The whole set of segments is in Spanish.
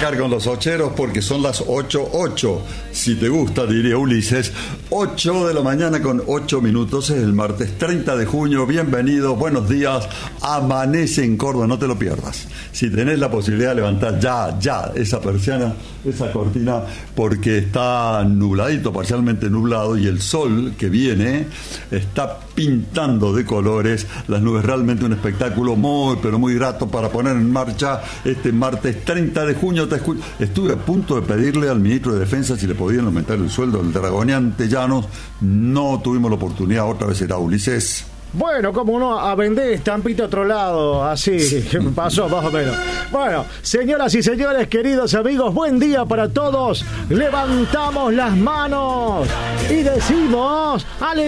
arrancar con los ocheros porque son las 8:08. Si te gusta, diría Ulises. 8 de la mañana con 8 minutos. Es el martes 30 de junio. Bienvenidos, buenos días. Amanece en Córdoba, no te lo pierdas. Si tenés la posibilidad de levantar ya esa persiana, esa cortina, porque está nubladito, parcialmente nublado, y el sol que viene está pintando de colores las nubes. Realmente un espectáculo muy, pero muy grato para poner en marcha este martes 30 de junio. Estuve a punto de pedirle al ministro de Defensa si le podían aumentar el sueldo del dragoneante Llanos. No tuvimos la oportunidad, otra vez será Ulises. Bueno, como uno a vender estampita a otro lado, así pasó más o menos. Bueno, señoras y señores, queridos amigos, buen día para todos. Levantamos las manos y decimos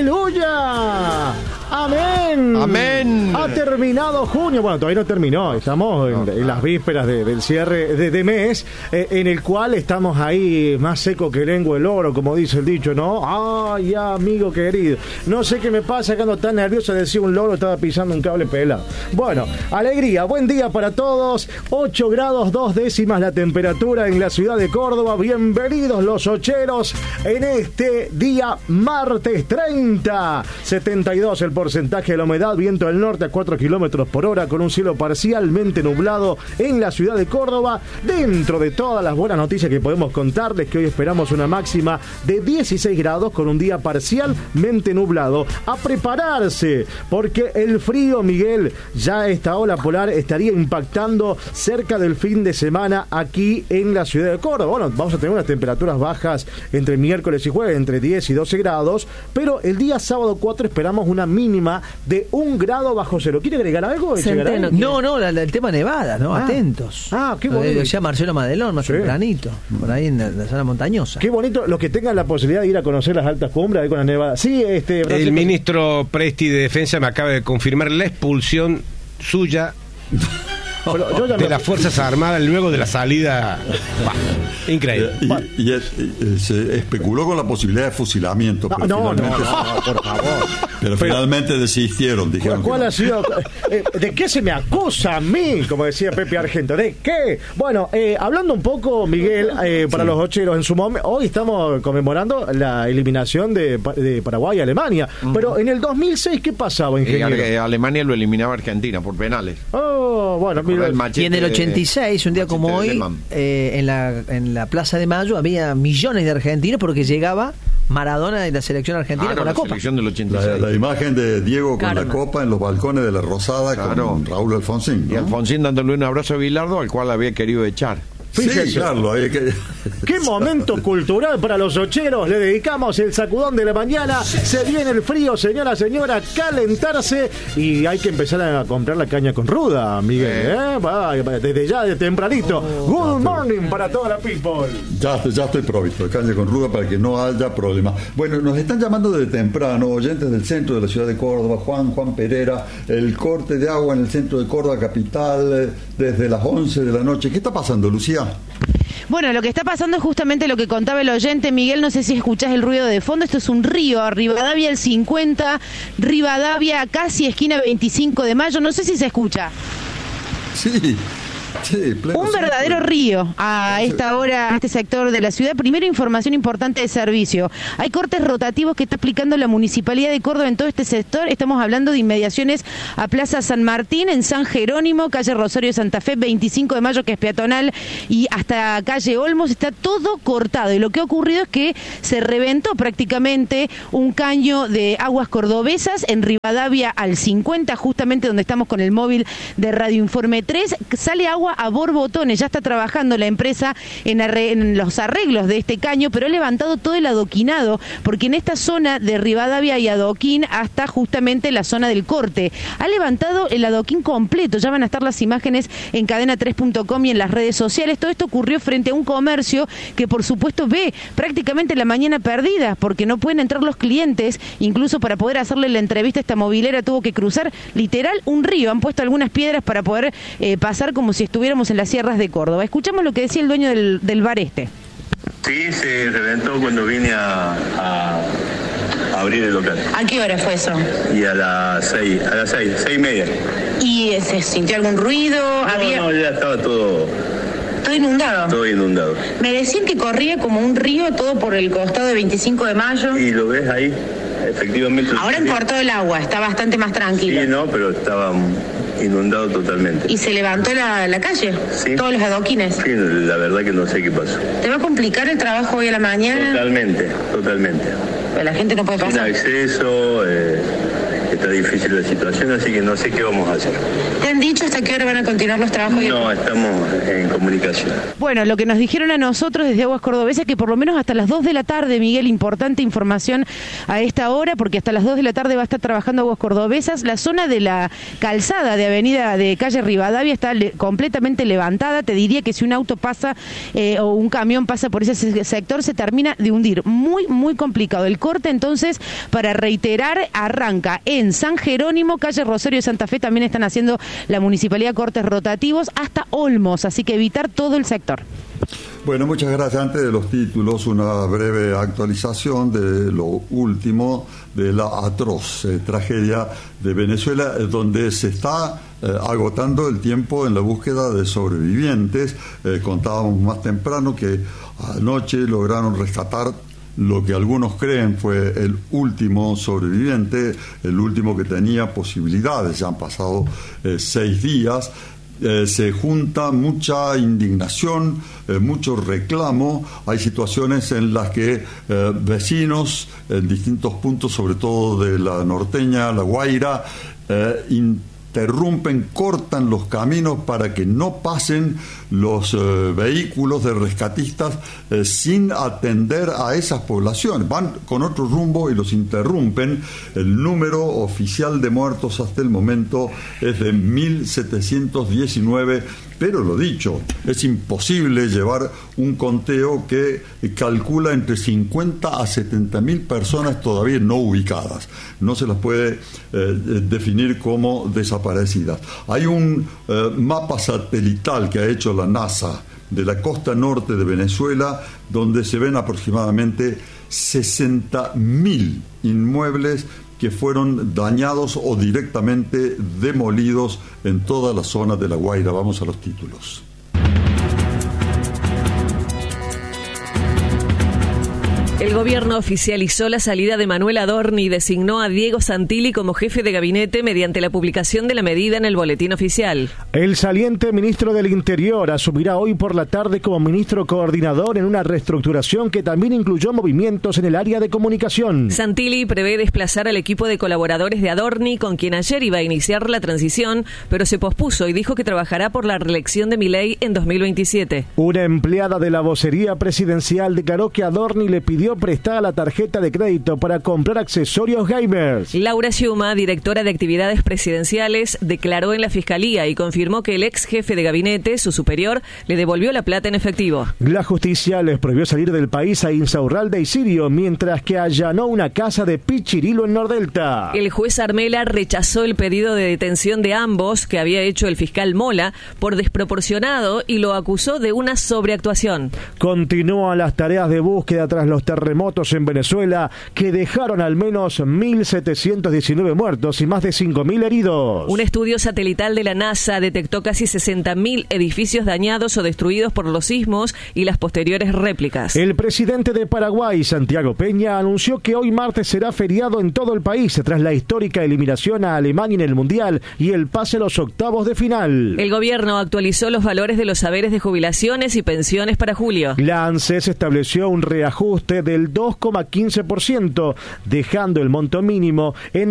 ¡Aleluya! ¡Amén! ¡Amén! Ha terminado junio. Bueno, todavía no terminó. Estamos en las vísperas del cierre de mes, en el cual estamos ahí más seco que lengua el oro, como dice el dicho, ¿no? ¡Ay, amigo querido! No sé qué me pasa, que ando tan nervioso. Decía un loro, estaba pisando un cable pelado. Bueno, alegría, buen día para todos. 8 grados 2 décimas la temperatura en la ciudad de Córdoba. Bienvenidos los ocheros en este día martes 30. 72 el porcentaje de la humedad, viento del norte a 4 kilómetros por hora, con un cielo parcialmente nublado en la ciudad de Córdoba. Dentro de todas las buenas noticias que podemos contarles, que hoy esperamos una máxima de 16 grados con un día parcialmente nublado. A prepararse, porque el frío, Miguel, ya esta ola polar estaría impactando cerca del fin de semana aquí en la ciudad de Córdoba. Bueno, vamos a tener unas temperaturas bajas entre miércoles y jueves, entre 10 y 12 grados, pero el día sábado 4 esperamos una mínima de 1 grado bajo cero. ¿Quiere agregar algo? No, el tema nevada, ¿no? Atentos. Qué bonito. Lo decía Marcelo Madelón más tempranito, por ahí en la zona montañosa. Qué bonito, los que tengan la posibilidad de ir a conocer las altas cumbres ahí con la nevada. Sí, el ministro Presti de Defensa me acaba de confirmar la expulsión suya de las Fuerzas Armadas luego de la salida. Increíble. Y se especuló con la posibilidad de fusilamiento. No, por favor. Pero finalmente desistieron. Dijeron ¿Cuál ha sido? ¿De qué se me acusa a mí? Como decía Pepe Argento. ¿De qué? Bueno, hablando un poco, Miguel, para los ocheros, en su momento, hoy estamos conmemorando la eliminación de Paraguay y Alemania. Pero en el 2006, ¿qué pasaba, ingeniero? Alemania lo eliminaba a Argentina por penales. Bueno, mira. Y en el 86, un día como hoy, en la Plaza de Mayo había millones de argentinos porque llegaba Maradona de la selección argentina con la copa. Selección del 86. La imagen de Diego con la copa en los balcones de la Rosada con Raúl Alfonsín, ¿no? Y Alfonsín dándole un abrazo a Bilardo, al cual había querido echar. Fíjese. Sí, claro, qué momento cultural para los ocheros. Le dedicamos el sacudón de la mañana. Se viene el frío, señora, calentarse. Y hay que empezar a comprar la caña con ruda, Miguel. Desde ya, de tempranito. Good morning para toda la people. Ya estoy provisto de caña con ruda para que no haya problema. Bueno, nos están llamando desde temprano, oyentes del centro de la ciudad de Córdoba. Juan Pereira, el corte de agua en el centro de Córdoba capital desde las 11 de la noche. ¿Qué está pasando, Lucía? Bueno, lo que está pasando es justamente lo que contaba el oyente Miguel. No sé si escuchás el ruido de fondo. Esto es un río, Rivadavia el 50, Rivadavia casi esquina 25 de mayo. No sé si se escucha. Sí, un verdadero río a esta hora, a este sector de la ciudad. Primero, información importante de servicio. Hay cortes rotativos que está aplicando la Municipalidad de Córdoba en todo este sector. Estamos hablando de inmediaciones a Plaza San Martín, en San Jerónimo, calle Rosario de Santa Fe, 25 de mayo, que es peatonal, y hasta calle Olmos. Está todo cortado. Y lo que ha ocurrido es que se reventó prácticamente un caño de aguas cordobesas en Rivadavia al 50, justamente donde estamos con el móvil de Radio Informe 3. Sale agua a borbotones. Ya está trabajando la empresa en los arreglos de este caño, pero ha levantado todo el adoquinado, porque en esta zona de Rivadavia y adoquín hasta justamente la zona del corte ha levantado el adoquín completo. Ya van a estar las imágenes en cadena3.com y en las redes sociales. Todo esto ocurrió frente a un comercio que por supuesto ve prácticamente la mañana perdida, porque no pueden entrar los clientes. Incluso para poder hacerle la entrevista a esta movilera tuvo que cruzar literal un río. Han puesto algunas piedras para poder pasar como si estuviéramos en las sierras de Córdoba. Escuchamos lo que decía el dueño del bar este. Sí, se reventó cuando vine a abrir el local. ¿A qué hora fue eso? Y a las 6:30. ¿Y se sintió algún ruido? No, ya estaba todo Todo inundado. Todo inundado. Me decían que corría como un río todo por el costado de 25 de mayo. Y lo ves ahí, efectivamente. Ahora cortó el agua, está bastante más tranquilo. Sí, no, pero estaba inundado totalmente. ¿Y se levantó la calle? Sí. Todos los adoquines. Sí, la verdad que no sé qué pasó. ¿Te va a complicar el trabajo hoy a la mañana? Totalmente. Pero la gente no puede pasar. Sin acceso, está difícil la situación, así que no sé qué vamos a hacer. ¿Te han dicho hasta qué hora van a continuar los trabajos? No, estamos en comunicación. Bueno, lo que nos dijeron a nosotros desde Aguas Cordobesas, que por lo menos hasta las 2 de la tarde, Miguel, importante información a esta hora, porque hasta las 2 de la tarde va a estar trabajando Aguas Cordobesas. La zona de la calzada de avenida de calle Rivadavia está completamente levantada. Te diría que si un auto pasa o un camión pasa por ese sector, se termina de hundir. Muy, muy complicado. El corte, entonces, para reiterar, arranca en San Jerónimo, calle Rosario de Santa Fe, también están haciendo la municipalidad cortes rotativos, hasta Olmos, así que evitar todo el sector. Bueno, muchas gracias. Antes de los títulos, una breve actualización de lo último de la atroz tragedia de Venezuela, donde se está agotando el tiempo en la búsqueda de sobrevivientes. Contábamos más temprano que anoche lograron rescatar lo que algunos creen fue el último sobreviviente, el último que tenía posibilidades. Ya han pasado 6 días. Se junta mucha indignación, mucho reclamo. Hay situaciones en las que vecinos en distintos puntos, sobre todo de la norteña, La Guaira, interrumpen, cortan los caminos para que no pasen los vehículos de rescatistas sin atender a esas poblaciones. Van con otro rumbo y los interrumpen. El número oficial de muertos hasta el momento es de 1.719, pero lo dicho, es imposible llevar un conteo que calcula entre 50 a 70.000 personas todavía no ubicadas. No se las puede definir como desaparecidas. Hay un mapa satelital que ha hecho la NASA de la costa norte de Venezuela, donde se ven aproximadamente 60.000 inmuebles que fueron dañados o directamente demolidos en toda la zona de La Guaira. Vamos a los títulos. El gobierno oficializó la salida de Manuel Adorni y designó a Diego Santilli como jefe de gabinete mediante la publicación de la medida en el boletín oficial. El saliente ministro del Interior asumirá hoy por la tarde como ministro coordinador en una reestructuración que también incluyó movimientos en el área de comunicación. Santilli prevé desplazar al equipo de colaboradores de Adorni, con quien ayer iba a iniciar la transición, pero se pospuso y dijo que trabajará por la reelección de Milei en 2027. Una empleada de la vocería presidencial declaró que Adorni le pidió prestada la tarjeta de crédito para comprar accesorios gamers. Laura Sciuma, directora de actividades presidenciales, declaró en la fiscalía y confirmó que el ex jefe de gabinete, su superior, le devolvió la plata en efectivo. La justicia les prohibió salir del país a Insaurralde y Sirio, mientras que allanó una casa de Pichirilo en Nordelta. El juez Armela rechazó el pedido de detención de ambos que había hecho el fiscal Mola por desproporcionado y lo acusó de una sobreactuación. Continúan las tareas de búsqueda tras los terremotos en Venezuela, que dejaron al menos 1.719 muertos y más de 5.000 heridos. Un estudio satelital de la NASA detectó casi 60.000 edificios dañados o destruidos por los sismos y las posteriores réplicas. El presidente de Paraguay, Santiago Peña, anunció que hoy martes será feriado en todo el país tras la histórica eliminación a Alemania en el Mundial y el pase a los octavos de final. El gobierno actualizó los valores de los saberes de jubilaciones y pensiones para julio. La ANSES estableció un reajuste del 2,15%, dejando el monto mínimo en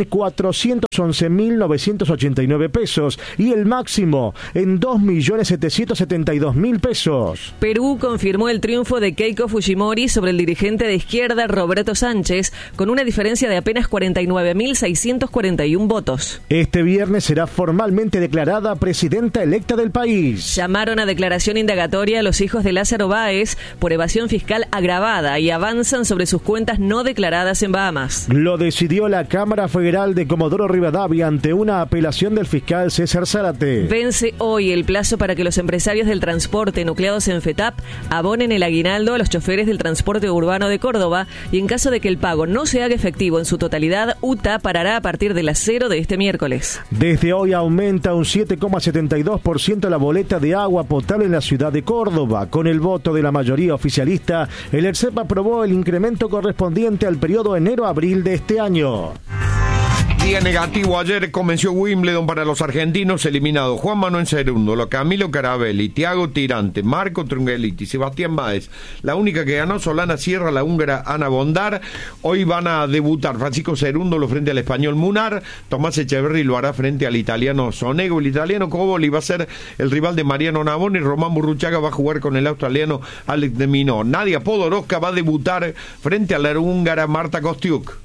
411.989 pesos y el máximo en 2.772.000 pesos. Perú confirmó el triunfo de Keiko Fujimori sobre el dirigente de izquierda Roberto Sánchez con una diferencia de apenas 49.641 votos. Este viernes será formalmente declarada presidenta electa del país. Llamaron a declaración indagatoria a los hijos de Lázaro Báez por evasión fiscal agravada y avanzan sobre sus cuentas no declaradas en Bahamas. Lo decidió la Cámara Federal de Comodoro Rivadavia Rivadavia ante una apelación del fiscal César Zárate. Vence hoy el plazo para que los empresarios del transporte nucleados en FETAP abonen el aguinaldo a los choferes del transporte urbano de Córdoba, y en caso de que el pago no se haga efectivo en su totalidad, UTA parará a partir de las 0 de este miércoles. Desde hoy aumenta un 7,72% la boleta de agua potable en la ciudad de Córdoba. Con el voto de la mayoría oficialista, el ERCEP aprobó el incremento correspondiente al periodo enero-abril de este año. Día negativo ayer comenzó Wimbledon para los argentinos, eliminados Juan Manuel Cerúndolo, Camilo Carabelli, Thiago Tirante, Marco Trungeliti, Sebastián Báez. La única que ganó, Solana Sierra, la húngara Ana Bondar. Hoy van a debutar Francisco Cerúndolo frente al español Munar, Tomás Echeverri lo hará frente al italiano Sonego, el italiano Coboli va a ser el rival de Mariano Navone, y Román Burruchaga va a jugar con el australiano Alex de Minaur. Nadia Podoroska va a debutar frente a la húngara Marta Kostiuk.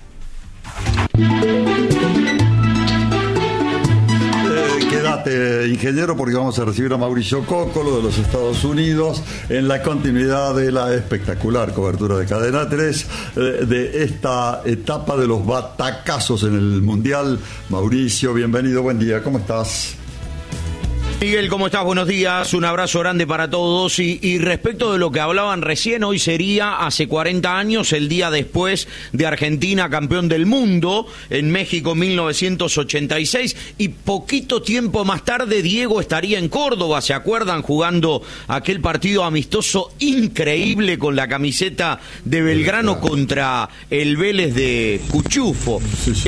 Quédate, ingeniero, porque vamos a recibir a Mauricio Cóccolo de los Estados Unidos en la continuidad de la espectacular cobertura de Cadena 3 de esta etapa de los batacazos en el Mundial. Mauricio, bienvenido, buen día, ¿cómo estás? Miguel, ¿cómo estás? Buenos días, un abrazo grande para todos. Y respecto de lo que hablaban recién, hoy sería hace 40 años, el día después de Argentina campeón del mundo en México 1986, y poquito tiempo más tarde Diego estaría en Córdoba, ¿se acuerdan? Jugando aquel partido amistoso increíble con la camiseta de Belgrano contra el Vélez de Cuchufo.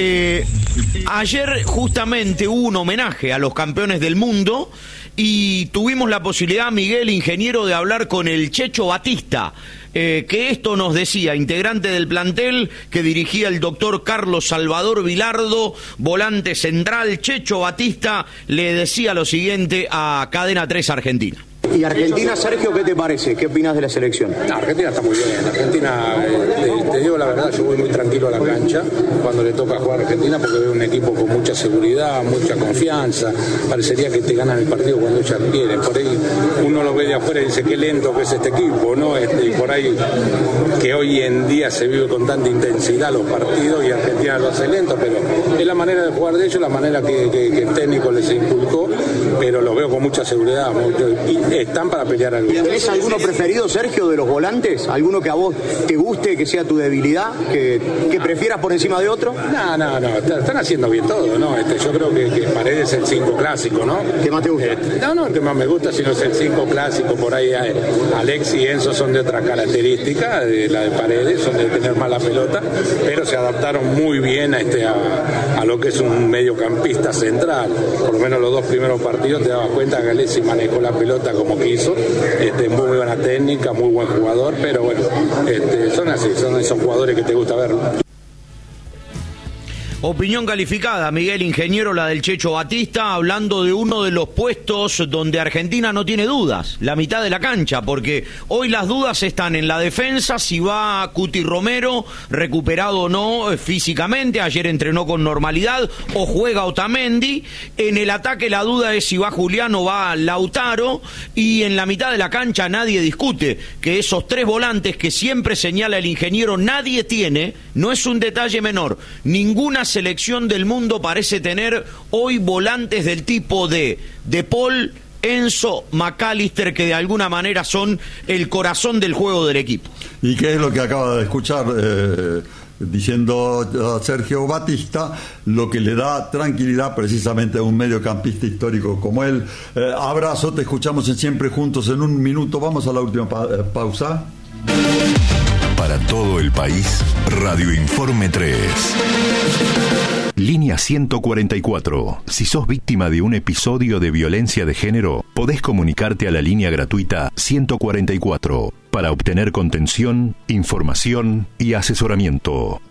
Ayer justamente hubo un homenaje a los campeones del mundo, y tuvimos la posibilidad, Miguel, ingeniero, de hablar con el Checho Batista, que esto nos decía, integrante del plantel que dirigía el doctor Carlos Salvador Vilardo, volante central. Checho Batista le decía lo siguiente a Cadena 3 Argentina. ¿Y Argentina, Sergio, qué te parece? ¿Qué opinas de la selección? No, Argentina está muy bien. Argentina, te digo la verdad, yo voy muy tranquilo a la cancha cuando le toca jugar a Argentina, porque veo un equipo con mucha seguridad, mucha confianza. Parecería que te ganan el partido cuando ellos quieren. Por ahí uno lo ve de afuera y dice qué lento que es este equipo, ¿no? Y por ahí que hoy en día se vive con tanta intensidad los partidos y Argentina lo hace lento, pero es la manera de jugar de ellos, la manera que el técnico les inculcó, pero lo veo con mucha seguridad, y están para pelear algo. ¿Tenés alguno preferido, Sergio, de los volantes? ¿Alguno que a vos te guste, que sea tu debilidad, que prefieras por encima de otro? No, están haciendo bien todo, ¿no? Yo creo que Paredes es el 5 clásico, ¿no? ¿Qué más te gusta? No, el que más me gusta, sino es el 5 clásico. Por ahí Alex y Enzo son de otra característica, de la de Paredes, son de tener más la pelota, pero se adaptaron muy bien a lo que es un mediocampista central. Por lo menos los dos primeros partidos te dabas cuenta que Alexis manejó la pelota como quiso, muy buena técnica, muy buen jugador, pero bueno, son así, son esos jugadores que te gusta ver. Opinión calificada, Miguel, ingeniero, la del Checho Batista, hablando de uno de los puestos donde Argentina no tiene dudas, la mitad de la cancha, porque hoy las dudas están en la defensa, si va Cuti Romero, recuperado o no físicamente, ayer entrenó con normalidad, o juega Otamendi. En el ataque la duda es si va Julián o va Lautaro, y en la mitad de la cancha nadie discute que esos tres volantes que siempre señala el ingeniero nadie tiene, no es un detalle menor, ninguna selección del mundo parece tener hoy volantes del tipo de Paul, Enzo, McAllister, que de alguna manera son el corazón del juego del equipo. ¿Y qué es lo que acaba de escuchar diciendo a Sergio Batista? Lo que le da tranquilidad precisamente a un mediocampista histórico como él. Abrazo, te escuchamos en Siempre Juntos en un minuto. Vamos a la última pausa. Para todo el país, Radio Informe 3. Línea 144. Si sos víctima de un episodio de violencia de género, podés comunicarte a la línea gratuita 144 para obtener contención, información y asesoramiento.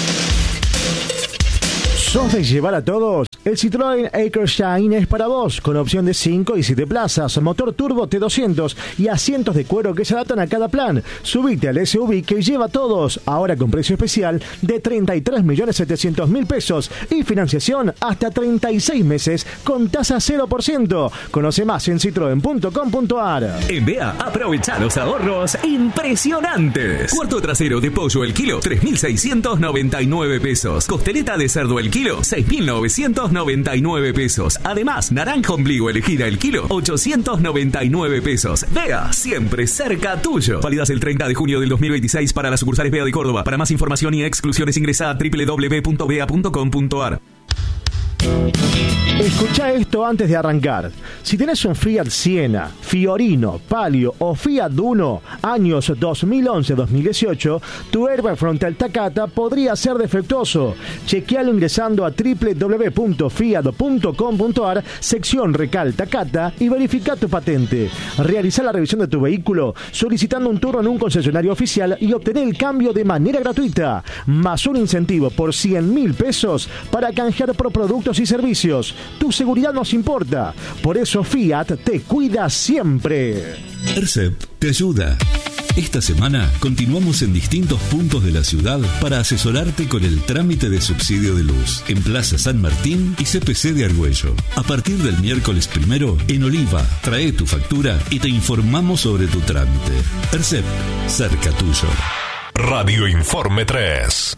¿Sos de llevar a todos? El Citroën Acer Shine es para vos, con opción de 5 y 7 plazas, motor turbo T200 y asientos de cuero que se adaptan a cada plan. Subite al SUV que lleva a todos, ahora con precio especial de 33.700.000 pesos y financiación hasta 36 meses con tasa 0%. Conoce más en citroen.com.ar. En BEA, aprovecha los ahorros impresionantes. Cuarto trasero de pollo el kilo, 3.699 pesos. Costeleta de cerdo el kilo, kilo, 6.999 pesos. Además, naranja ombligo elegida el kilo, 899 pesos. Bea, siempre cerca tuyo. Válidas el 30 de junio del 2026 para las sucursales Bea de Córdoba. Para más información y exclusiones ingresa a www.bea.com.ar. Escucha esto antes de arrancar. Si tenés un Fiat Siena, Fiorino, Palio o Fiat Uno, años 2011-2018, tu airbag frontal Takata podría ser defectuoso. Chequealo ingresando a www.fiat.com.ar, sección Recal Takata, y verifica tu patente. Realiza la revisión de tu vehículo solicitando un turno en un concesionario oficial y obtener el cambio de manera gratuita, más un incentivo por 100.000 pesos para canjear por productos y servicios. Tu seguridad nos importa. Por eso Fiat te cuida siempre. ERCEP te ayuda. Esta semana continuamos en distintos puntos de la ciudad para asesorarte con el trámite de subsidio de luz en Plaza San Martín y CPC de Argüello. A partir del miércoles 1 en Oliva, trae tu factura y te informamos sobre tu trámite. ERCEP, cerca tuyo. Radio Informe 3.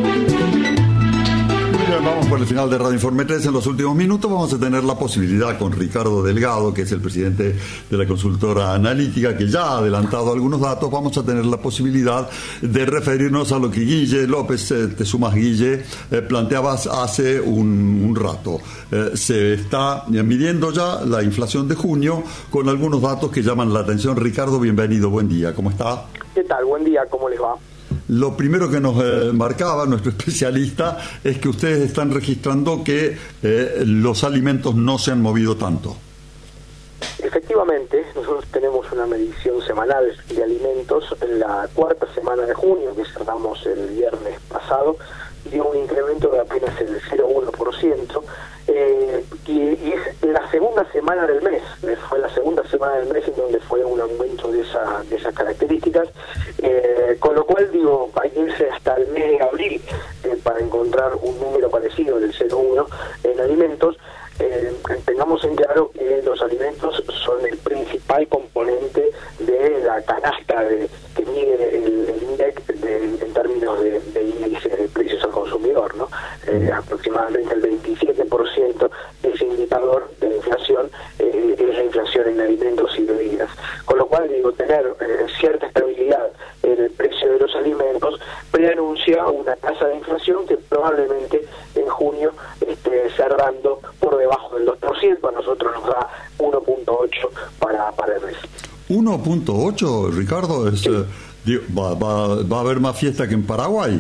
Vamos por el final de Radio Informe 3. En los últimos minutos vamos a tener la posibilidad con Ricardo Delgado, que es el presidente de la consultora analítica, que ya ha adelantado algunos datos. Vamos a tener la posibilidad de referirnos a lo que Guille López, te sumas Guille, planteabas hace un rato. Se está midiendo ya la inflación de junio con algunos datos que llaman la atención. Ricardo, bienvenido, buen día, ¿cómo está? ¿Qué tal? Buen día, ¿cómo les va? Lo primero que nos marcaba nuestro especialista es que ustedes están registrando que los alimentos no se han movido tanto. Efectivamente, nosotros tenemos una medición semanal de alimentos. En la cuarta semana de junio, que cerramos el viernes pasado, dio un incremento de apenas el 0,1%, y es la segunda semana del mes, fue la segunda semana del mes en donde fue un aumento de esas características, con lo cual digo, hay que irse hasta el mes de abril para encontrar un número parecido del 0,1 en alimentos. Tengamos en claro que los alimentos son el principal componente de la canasta que mide el INDEC en términos de índice de precios al consumidor, ¿no? Aproximadamente el 27% de ese indicador de inflación es la inflación en alimentos y bebidas. Con lo cual, digo, tener cierta estabilidad en el precio de los alimentos preanuncia una tasa de inflación que probablemente en junio esté cerrando por debajo del 2%, a nosotros nos da 1.8 para el mes. 1.8, Ricardo, es, sí. Va a haber más fiesta que en Paraguay.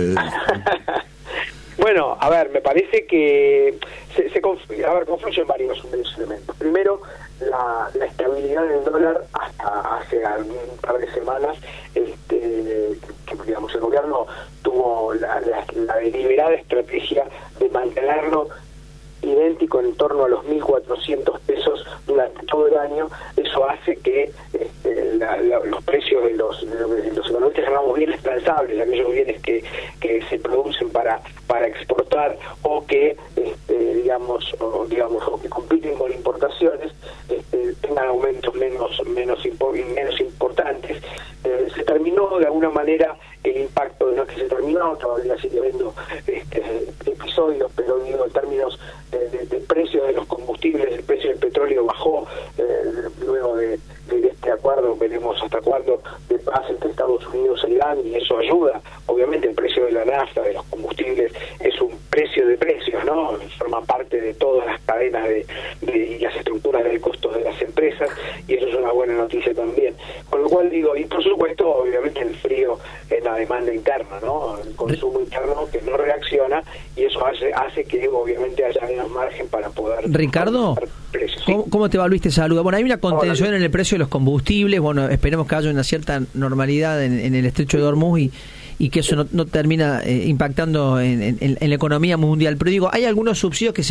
Bueno, a ver, me parece que confluyen varios elementos. Primero, la estabilidad del dólar hasta hace algún par de semanas, que digamos el gobierno tuvo la deliberada estrategia de mantenerlo idéntico en torno a los 1.400 pesos durante todo el año. Eso hace que los precios de los economistas llamamos bienes transables, aquellos bienes que se producen para exportar o que o que compiten con importaciones, tengan aumentos menos importantes. Se terminó de alguna manera el impacto, no es que se terminó, todavía sigue habiendo episodios, pero digo en términos de precio de los combustibles, el precio del petróleo bajó luego de este acuerdo, veremos hasta cuándo, de paz entre Estados Unidos e Irán, y eso ayuda. Obviamente el precio de la nafta, de los combustibles, es un precio de precios, ¿no? Forma parte de todas las cadenas y las estructuras del costo de las empresas, y eso es una buena noticia también. Con lo cual digo, y por supuesto, obviamente el frío en la demanda interna, ¿no? El consumo interno que no reacciona, y eso hace que obviamente haya menos margen para poder... Ricardo, ¿cómo te va, Luis? Te saluda. Bueno, hay una contención en el precio de los combustibles. Bueno, esperemos que haya una cierta normalidad en el estrecho de Hormuz y que eso no termina impactando en la economía mundial. Pero digo, hay algunos subsidios que se